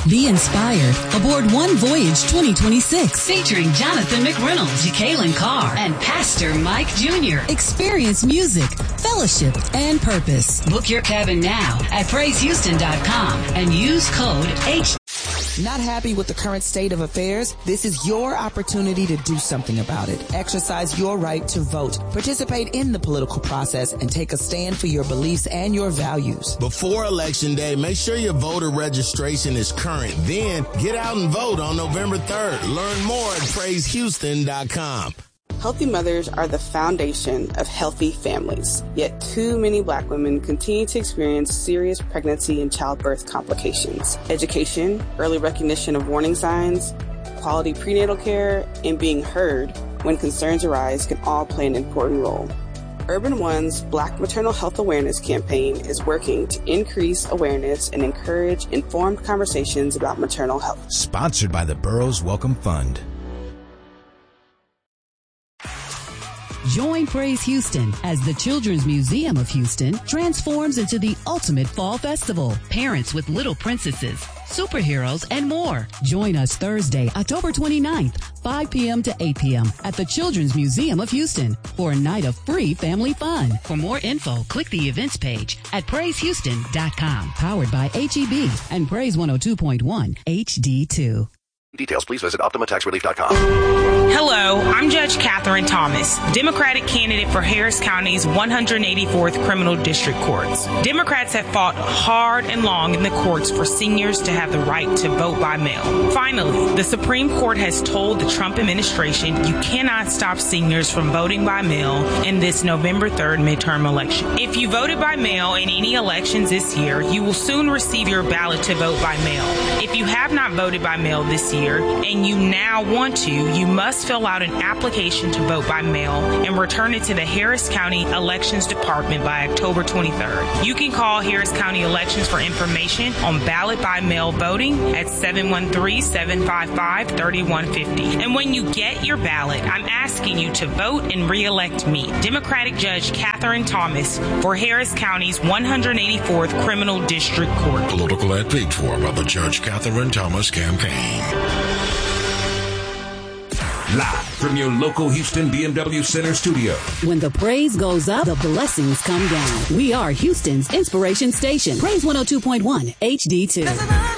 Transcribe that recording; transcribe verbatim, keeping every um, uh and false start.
Be inspired aboard One Voyage twenty twenty-six. Featuring Jonathan McReynolds, Kaylin Carr, and Pastor Mike Junior Experience music, fellowship, and purpose. Book your cabin now at praise houston dot com and use code H. Not happy with the current state of affairs? This is your opportunity to do something about it. Exercise your right to vote. Participate in the political process and take a stand for your beliefs and your values. Before Election Day, make sure your voter registration is current. Then get out and vote on November third. Learn more at praise houston dot com. Healthy mothers are the foundation of healthy families. Yet too many Black women continue to experience serious pregnancy and childbirth complications. Education, early recognition of warning signs, quality prenatal care, and being heard when concerns arise can all play an important role. Urban One's Black Maternal Health Awareness Campaign is working to increase awareness and encourage informed conversations about maternal health. Sponsored by the Burroughs Welcome Fund. Join Praise Houston as the Children's Museum of Houston transforms into the ultimate fall festival. Parents with little princesses, superheroes, and more. Join us Thursday, October twenty-ninth, five p.m. to eight p.m. at the Children's Museum of Houston for a night of free family fun. For more info, click the events page at praise houston dot com. Powered by H E B and Praise one oh two point one H D two. Details, please visit optima tax relief dot com. Hello, I'm Judge Catherine Thomas, Democratic candidate for Harris County's one hundred eighty-fourth Criminal District Courts. Democrats have fought hard and long in the courts for seniors to have the right to vote by mail. Finally, the Supreme Court has told the Trump administration you cannot stop seniors from voting by mail in this November third midterm election. If you voted by mail in any elections this year, you will soon receive your ballot to vote by mail. If you have not voted by mail this year, and you now want to, you must fill out an application to vote by mail and return it to the Harris County Elections Department by October twenty-third. You can call Harris County Elections for information on ballot by mail voting at seven one three, seven five five, three one five zero. And when you get your ballot, I'm asking you to vote and re-elect me, Democratic Judge Catherine Thomas, for Harris County's one hundred eighty-fourth Criminal District Court. Political ad paid for by the Judge Catherine Thomas campaign. Live from your local Houston B M W Center studio. When the praise goes up, the blessings come down. We are Houston's inspiration station. Praise one oh two point one H D two.